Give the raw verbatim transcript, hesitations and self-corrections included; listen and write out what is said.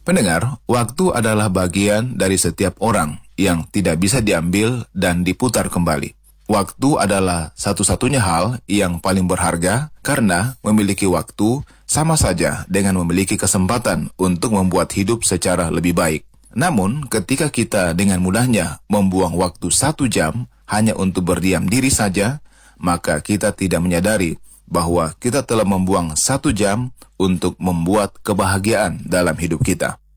Pendengar, waktu adalah bagian dari setiap orang yang tidak bisa diambil dan diputar kembali. Waktu adalah satu-satunya hal yang paling berharga karena memiliki waktu sama saja dengan memiliki kesempatan untuk membuat hidup secara lebih baik. Namun, ketika kita dengan mudahnya membuang waktu satu jam hanya untuk berdiam diri saja, maka kita tidak menyadari bahwa kita telah membuang satu jam untuk membuat kebahagiaan dalam hidup kita.